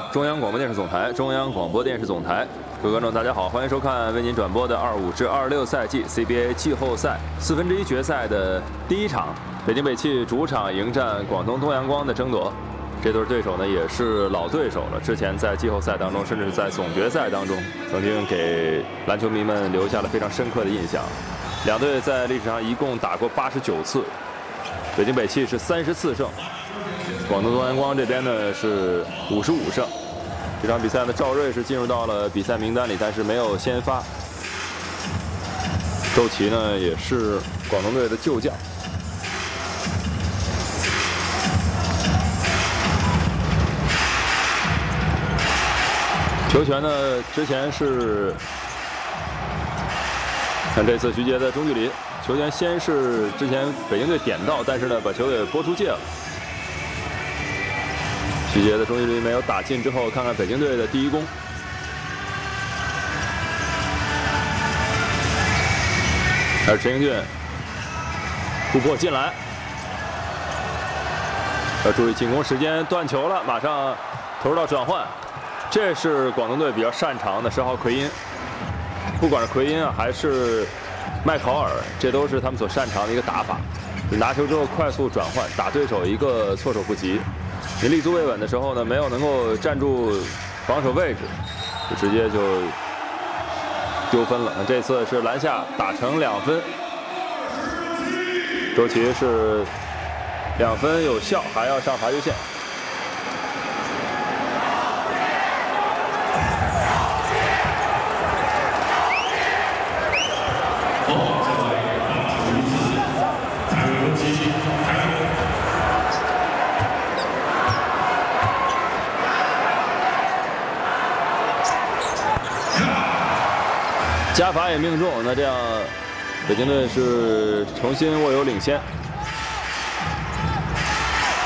中央广播电视总台，中央广播电视总台，各位观众，大家好，欢迎收看为您转播的25至26赛季 CBA 季后赛1/4决赛的第一场，北京北汽主场迎战广东东阳光的争夺。这对对手呢也是老对手了，之前在季后赛当中，甚至是在总决赛当中，曾经给篮球迷们留下了非常深刻的印象。两队在历史上一共打过89次，北京北汽是34胜，广东东阳光这边呢是55胜。这场比赛呢，赵睿是进入到了比赛名单里，但是没有先发。周琦呢也是广东队的旧将。球权呢，之前是看这次徐杰的中距离，球权先是之前北京队点到，但是呢把球给拨出界了。徐杰的中距离没有打进之后，看看北京队的第一攻。还是陈英俊突破进来，要注意进攻时间，断球了，马上投入到转换。这是广东队比较擅长的10号奎因，不管是奎因啊还是麦考尔，这都是他们所擅长的一个打法，拿球之后快速转换，打对手一个措手不及。你立足未稳的时候呢，没有能够站住防守位置，就直接就丢分了。那这次是篮下打成2分，周琦是2分有效，还要上罚球线。加罚也命中，那这样北京队是重新握有领先。